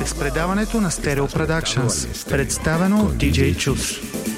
Останете с предаването на Stereo Productions, представено от DJ Chus.